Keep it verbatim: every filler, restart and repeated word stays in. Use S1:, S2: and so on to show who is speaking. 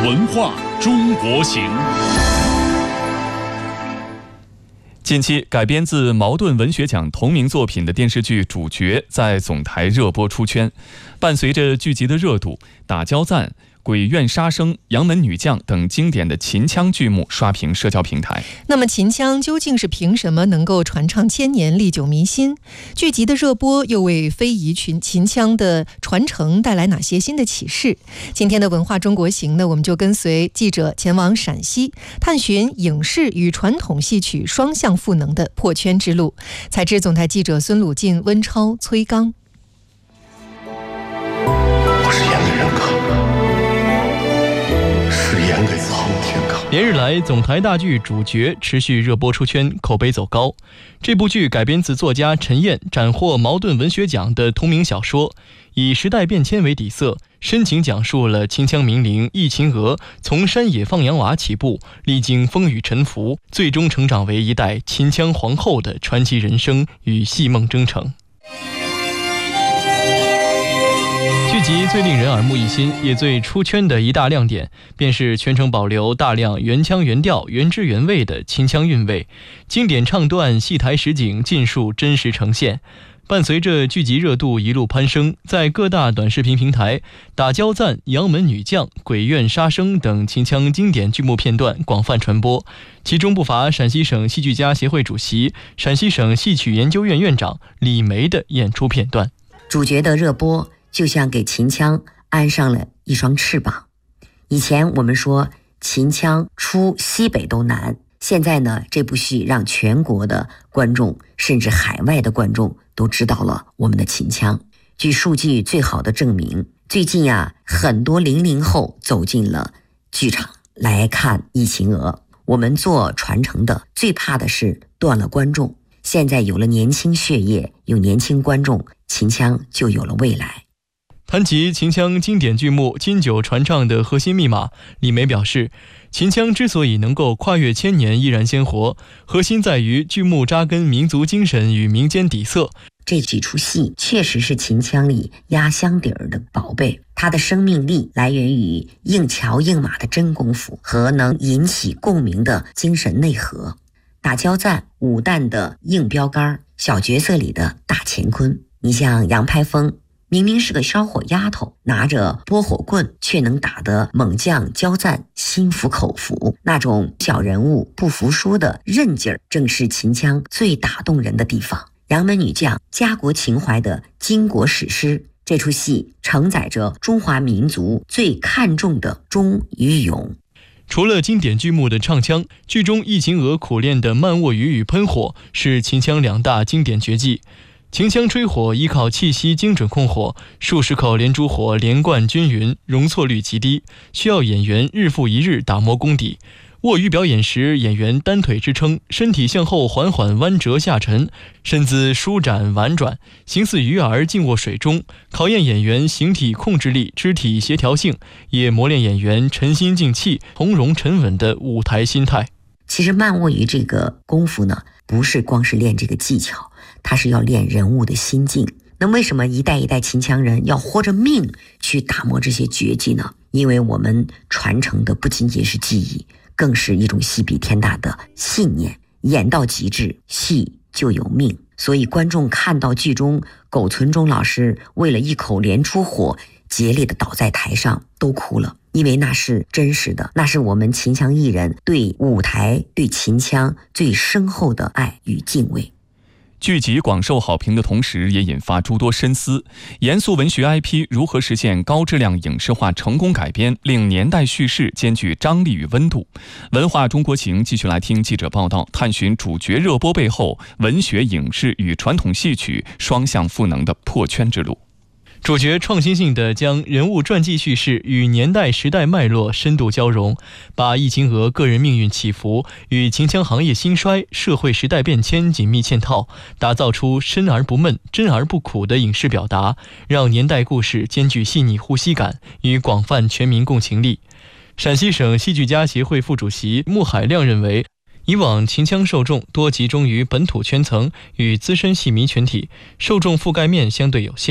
S1: 文化中国行。近期改编自茅盾文学奖同名作品的电视剧《主角》在总台热播出圈，伴随着剧集的热度，打交赞、鬼怨杀生、杨门女将等经典的秦腔剧目刷屏社交平台。
S2: 那么秦腔究竟是凭什么能够传唱千年、历久弥新？剧集的热播又为非遗群秦腔的传承带来哪些新的启示？今天的文化中国行呢，我们就跟随记者前往陕西，探寻影视与传统戏曲双向赋能的破圈之路。采制总台记者孙鲁进、温超、崔刚。
S3: 我是演给人看的，是演给苍天看的。
S4: 连日来，总台大剧《主角》持续热播出圈，口碑走高。这部剧改编自作家陈燕斩获茅盾文学奖的同名小说，以时代变迁为底色，深情讲述了秦腔名伶易秦娥从山野放洋娃起步，历经风雨沉浮，最终成长为一代秦腔皇后的传奇人生与戏梦征程。剧集最令人耳目一新也最出圈的一大亮点，便是全程保留大量原腔原调原汁原味的秦腔韵味，经典唱段、戏台实景尽数真实呈现。伴随着剧集热度一路攀升，在各大短视频平台，打交赞、杨门女将、鬼怨杀生等秦腔经典剧目片段广泛传播，其中不乏陕西省戏剧家协会主席、陕西省戏曲研究院院长李梅的演出片段。
S5: 主角的热播就像给秦腔安上了一双翅膀。以前我们说秦腔出西北都难，现在呢，这部戏让全国的观众甚至海外的观众都知道了我们的秦腔。据数据最好的证明，最近啊，很多零零后走进了剧场来看易秦娥。我们做传承的最怕的是断了观众，现在有了年轻血液，有年轻观众，秦腔就有了未来。
S4: 谈及秦腔经典剧目经久传唱的核心密码，李梅表示，秦腔之所以能够跨越千年依然鲜活，核心在于剧目扎根民族精神与民间底色。
S5: 这几出戏确实是秦腔里压箱底儿的宝贝，它的生命力来源于硬桥硬马的真功夫和能引起共鸣的精神内核。打交赞、武旦的硬标杆，小角色里的大乾坤。你像杨排风，明明是个小伙丫头，拿着拨火棍却能打得猛将交赞心服口服，那种小人物不服输的韧劲儿，正是秦腔最打动人的地方。杨门女将，家国情怀的巾帼史诗，这出戏承载着中华民族最看重的忠与勇。
S4: 除了经典剧目的唱腔，剧中易秦娥苦练的慢卧鱼与喷火是秦腔两大经典绝技。秦腔吹火依靠气息精准控火，数十口连珠火连贯均匀，容错率极低，需要演员日复一日打磨功底。卧鱼表演时，演员单腿支撑，身体向后缓缓弯折下沉，身姿舒展婉转，形似鱼儿静卧水中，考验演员形体控制力、肢体协调性，也磨练演员沉心静气、从容沉稳的舞台心态。
S5: 其实慢卧鱼这个功夫呢，不是光是练这个技巧，它是要练人物的心境。那为什么一代一代秦腔人要豁着命去打磨这些绝技呢？因为我们传承的不仅仅是技艺，更是一种戏比天大的信念。演到极致，戏就有命。所以观众看到剧中苟存中老师为了一口连珠火竭力的倒在台上，都哭了，因为那是真实的，那是我们秦腔艺人对舞台、对秦腔最深厚的爱与敬畏。
S1: 剧集广受好评的同时，也引发诸多深思。严肃文学 I P 如何实现高质量影视化成功改编，令年代叙事兼具张力与温度？文化中国行继续来听记者报道，探寻主角热播背后文学影视与传统戏曲双向赋能的破圈之路。
S4: 主角创新性地将人物传记叙事与年代时代脉络深度交融，把易秦娥个人命运起伏与秦腔行业兴衰、社会时代变迁紧密嵌套，打造出深而不闷、真而不苦的影视表达，让年代故事兼具细腻呼吸感与广泛全民共情力。陕西省戏剧家协会副主席穆海亮认为，以往秦腔受众多集中于本土圈层与资深戏迷群体，受众覆盖面相对有限。